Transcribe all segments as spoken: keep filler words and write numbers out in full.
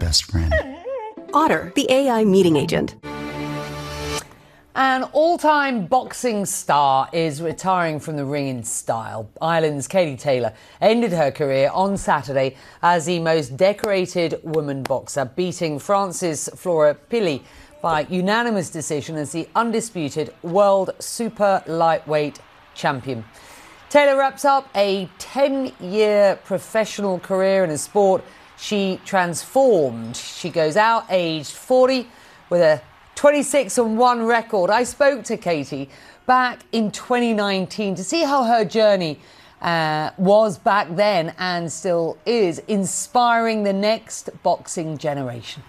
best friend. Otter, the A I meeting agent. An all-time boxing star is retiring from the ring in style. Ireland's Katie Taylor ended her career on Saturday as the most decorated woman boxer, beating France's Flora Pili by unanimous decision as the undisputed world super lightweight champion. Taylor wraps up a ten-year professional career in a sport she transformed. She goes out aged forty with a twenty-six and one record. I spoke to Katie back in twenty nineteen to see how her journey uh, was back then and still is, inspiring the next boxing generation.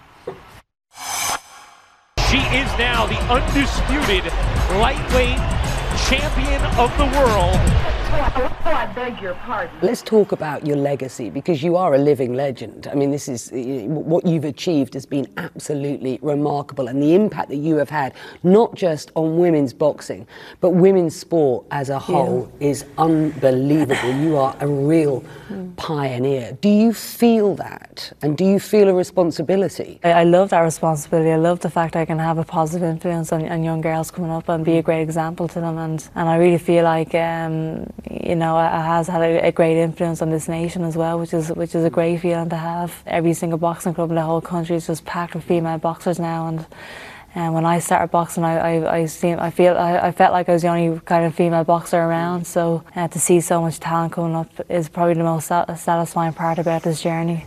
She is now the undisputed lightweight champion of the world. Oh, I beg your pardon. Let's talk about your legacy, because you are a living legend. I mean, this is what you've achieved has been absolutely remarkable, and the impact that you have had, not just on women's boxing, but women's sport as a whole, yeah. is unbelievable. You are a real mm. pioneer. Do you feel that? And do you feel a responsibility? I, I love that responsibility. I love the fact I can have a positive influence on, on young girls coming up and be a great example to them. And, and I really feel like, um, you know, it has had a, a great influence on this nation as well, which is which is a great feeling to have. Every single boxing club in the whole country is just packed with female boxers now, and and when I started boxing, I I, I, seem, I feel I, I felt like I was the only kind of female boxer around. So uh, to see so much talent coming up is probably the most satisfying part about this journey.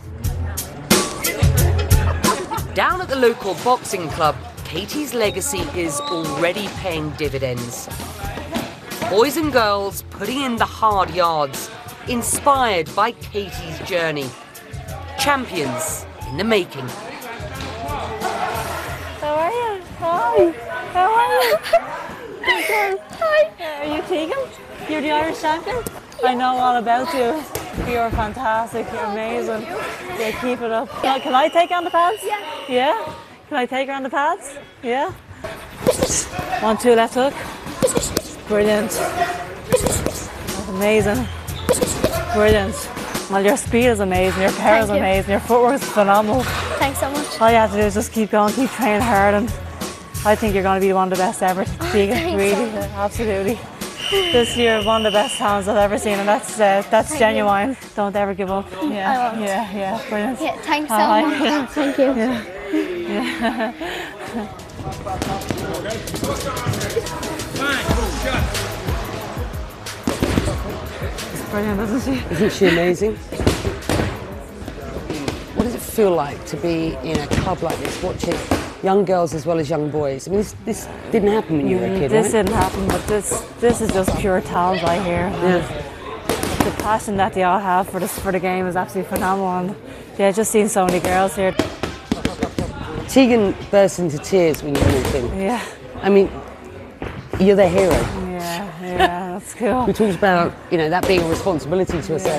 Down at the local boxing club, Katie's legacy is already paying dividends. Boys and girls putting in the hard yards, inspired by Katie's journey. Champions in the making. How are you? Hi. How are you? Hi. Are you Tegan? You're the Irish champion? I know all about you. You're fantastic. You're amazing. Yeah, keep it up. Can I, can I take you on the pads? Yeah. Yeah? Can I take her on the pads? Yeah? One, two, left hook. Brilliant. That's amazing. Brilliant. Well, your speed is amazing, your power is amazing, your footwork is phenomenal. Thanks so much. All you have to do is just keep going, keep training hard, and I think you're going to be one of the best ever. Oh, Tegan, really, so absolutely. This year, one of the best talents I've ever seen, and that's uh, that's Thank genuine. You. Don't ever give up. Yeah, I won't. yeah, yeah, brilliant. Yeah, thanks so Hi. much. Yeah. Thank you. Yeah. Yeah. It's brilliant, isn't she? Isn't she amazing? What does it feel like to be in a club like this, watching young girls as well as young boys? I mean, this, this didn't happen when you were a kid, This right? didn't happen, but this this is just pure talent right here. Yeah. The passion that they all have for this for the game is absolutely phenomenal. And yeah, just seeing so many girls here. Tegan burst into tears when you walked in. Yeah. I mean, you're the hero. Yeah, yeah, that's cool. We talked about, you know, that being a responsibility to a certain